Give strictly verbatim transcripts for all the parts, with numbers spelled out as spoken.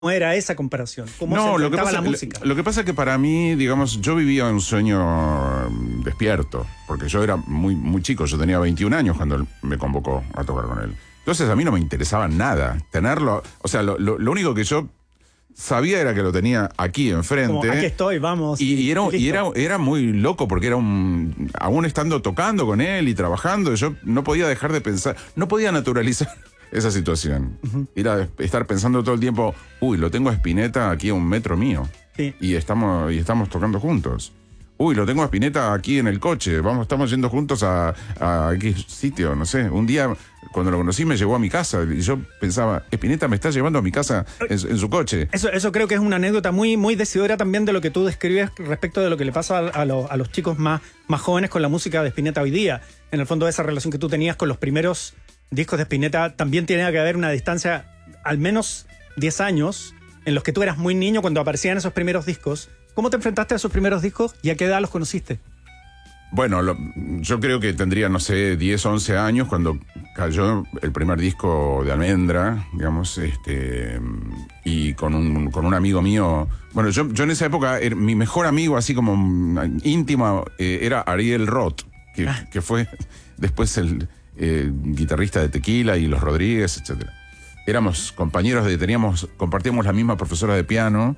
era esa comparación? ¿Cómo no, se lo que enfrentaba pasa, la música? Lo, lo que pasa es que para mí, digamos, yo vivía un sueño despierto, porque yo era muy, muy chico, yo tenía veintiún años cuando él me convocó a tocar con él. Entonces a mí no me interesaba nada tenerlo, o sea, lo, lo, lo único que yo sabía era que lo tenía aquí enfrente. Como, aquí estoy, vamos. Y, y, era, y y era, era muy loco porque era un... Aún estando tocando con él y trabajando, yo no podía dejar de pensar, no podía naturalizar esa situación. Uh-huh. Era estar pensando todo el tiempo, uy, lo tengo a Spinetta aquí a un metro mío. Sí. Y estamos, y estamos tocando juntos. Uy, lo tengo a Spinetta aquí en el coche. Vamos, estamos yendo juntos a, a qué sitio, no sé. Un día, cuando lo conocí, me llevó a mi casa. Y yo pensaba, Spinetta me está llevando a mi casa en, en su coche. Eso, eso creo que es una anécdota muy, muy decidora también de lo que tú describes respecto de lo que le pasa a, a, lo, a los chicos más, más jóvenes con la música de Spinetta hoy día. En el fondo, esa relación que tú tenías con los primeros discos de Spinetta, también tenía que haber una distancia, al menos diez años, en los que tú eras muy niño cuando aparecían esos primeros discos. ¿Cómo te enfrentaste a esos primeros discos y a qué edad los conociste? Bueno, lo, yo creo que tendría, no sé, diez, once años cuando cayó el primer disco de Almendra, digamos, este, y con un, con un amigo mío. Bueno, yo, yo en esa época, era, mi mejor amigo, así como íntimo, eh, era Ariel Roth, que, ah. que fue después el eh, guitarrista de Tequila y Los Rodríguez, etcétera. Éramos compañeros de, teníamos, compartíamos la misma profesora de piano.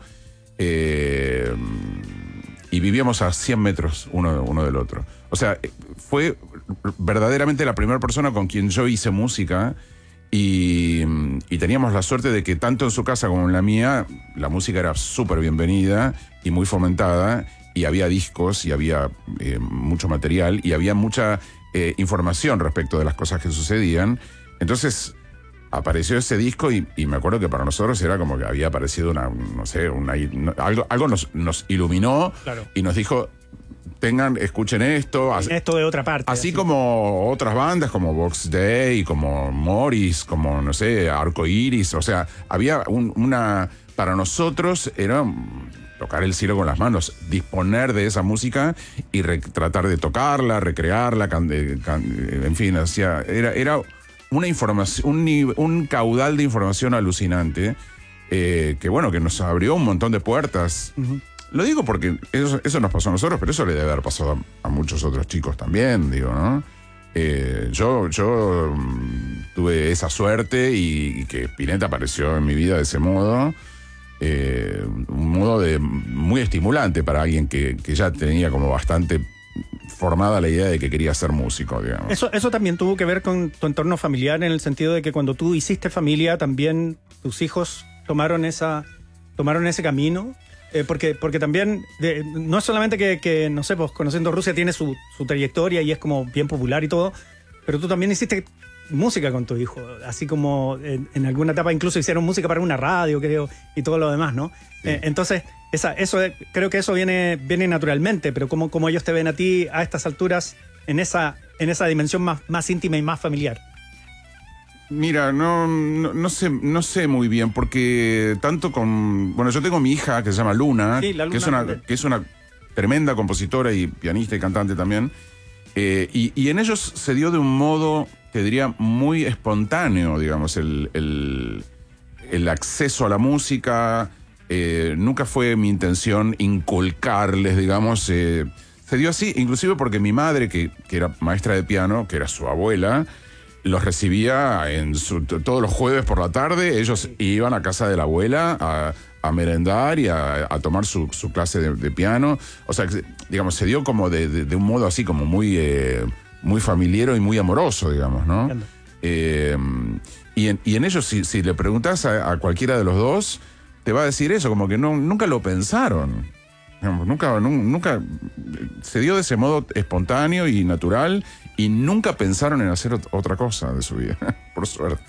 Eh, y vivíamos a cien metros uno, uno del otro. O sea, fue verdaderamente la primera persona con quien yo hice música y, y teníamos la suerte de que tanto en su casa como en la mía la música era súper bienvenida y muy fomentada y había discos y había eh, mucho material y había mucha eh, información respecto de las cosas que sucedían. Entonces apareció ese disco y, y me acuerdo que para nosotros era como que había aparecido una, no sé, una, no, algo, algo nos, nos iluminó, claro. Y nos dijo, tengan, escuchen esto. As, esto de otra parte. Así, así como otras bandas como Box Day, como Morris, como, no sé, Arco Iris. O sea, había un, una, para nosotros era tocar el cielo con las manos, disponer de esa música y re, tratar de tocarla, recrearla, can, can, en fin, o sea, era... era una información, un, un caudal de información alucinante eh, que bueno, que nos abrió un montón de puertas. Uh-huh. Lo digo porque eso, eso nos pasó a nosotros, pero eso le debe haber pasado a, a muchos otros chicos también, digo, ¿no? Eh, yo yo um, tuve esa suerte y, y que Spinetta apareció en mi vida de ese modo, eh, un modo de, muy estimulante para alguien que, que ya tenía como bastante formada la idea de que quería ser músico, digamos. Eso, eso también tuvo que ver con tu entorno familiar, en el sentido de que cuando tú hiciste familia, también tus hijos tomaron esa, tomaron ese camino, eh, porque, porque también de, no es solamente que, que, no sé, pues Conociendo Rusia tiene su, su trayectoria y es como bien popular y todo, pero tú también hiciste música con tu hijo, así como en, en alguna etapa incluso hicieron música para una radio, creo, y todo lo demás, ¿no? Sí. Eh, entonces, esa, eso creo que eso viene, viene naturalmente, pero ¿cómo, cómo ellos te ven a ti a estas alturas en esa, en esa dimensión más, más íntima y más familiar? Mira, no, no, no sé, no sé muy bien, porque tanto con... Bueno, yo tengo mi hija que se llama Luna, sí, la Luna que, es una, que es una tremenda compositora y pianista y cantante también, eh, y, y en ellos se dio de un modo, te diría, muy espontáneo, digamos, el, el, el acceso a la música. Eh, nunca fue mi intención inculcarles, digamos, eh, se dio así, inclusive porque mi madre, que, que era maestra de piano, que era su abuela, los recibía en su, todos los jueves por la tarde. Ellos iban a casa de la abuela a, a merendar y a, a tomar su, su clase de, de piano. O sea, digamos, se dio como de, de, de un modo así como muy, eh, muy familiero y muy amoroso, digamos, ¿no? Eh, y, en, y en ellos, si, si le preguntas a, a cualquiera de los dos, te va a decir eso, como que no, nunca lo pensaron. Digamos, nunca, nunca se dio de ese modo espontáneo y natural, y nunca pensaron en hacer otra cosa de su vida, por suerte.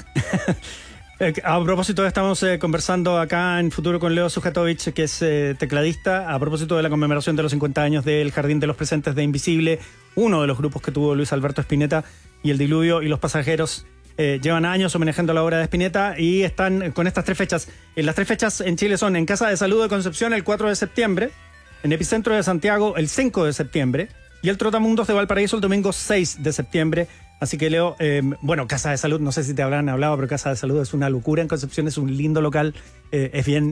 A propósito, estamos eh, conversando acá en Futuro con Leo Sujatovich, que es eh, tecladista, a propósito de la conmemoración de los cincuenta años del Jardín de los Presentes de Invisible, uno de los grupos que tuvo Luis Alberto Spinetta, y El Diluvio y Los Pasajeros eh, llevan años homenajeando la obra de Spinetta y están con estas tres fechas. Eh, las tres fechas en Chile son en Casa de Salud de Concepción el cuatro de septiembre, en Epicentro de Santiago el cinco de septiembre, y el Trotamundos de Valparaíso el domingo seis de septiembre, Así que Leo, eh, bueno, Casa de Salud, no sé si te habrán hablado, pero Casa de Salud es una locura en Concepción, es un lindo local, eh, es bien